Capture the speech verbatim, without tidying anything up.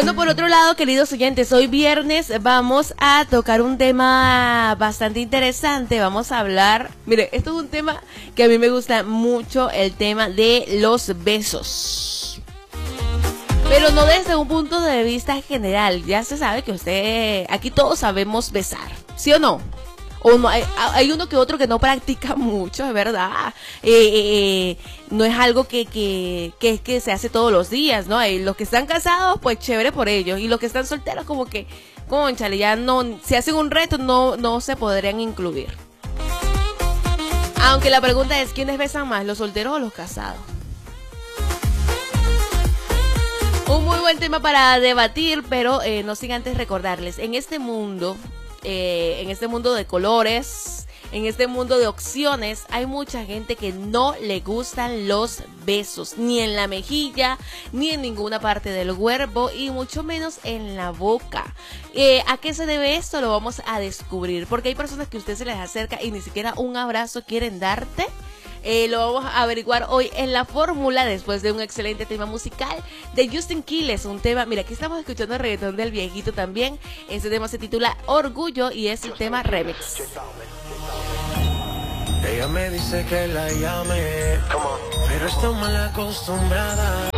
Bueno, por otro lado, queridos oyentes, hoy viernes vamos a tocar un tema bastante interesante. Vamos a hablar, mire, esto es un tema que a mí me gusta mucho, el tema de los besos. Pero no desde un punto de vista general. Ya se sabe que usted, aquí todos sabemos besar, ¿sí o no? O no, hay, hay uno que otro que no practica mucho, es verdad. Eh, eh, no es algo que, que, que, que se hace todos los días, ¿no? Y los que están casados, pues chévere por ellos. Y los que están solteros, como que, cónchale, ya no, si hacen un reto, no, no se podrían incluir. Aunque la pregunta es, ¿quiénes besan más, los solteros o los casados? Un muy buen tema para debatir, pero eh, no sin antes recordarles, en este mundo... Eh, en este mundo de colores, en este mundo de opciones, hay mucha gente que no le gustan los besos, ni en la mejilla, ni en ninguna parte del cuerpo, y mucho menos en la boca. Eh, ¿A qué se debe esto? Lo vamos a descubrir, porque hay personas que usted se les acerca y ni siquiera un abrazo quieren darte. Eh, lo vamos a averiguar hoy en la fórmula después de un excelente tema musical de Justin Quiles, un tema, mira, aquí estamos escuchando el reggaetón del viejito también. Este tema se titula Orgullo y es el tema remix. Ella me dice que la llame, pero está mal acostumbrada.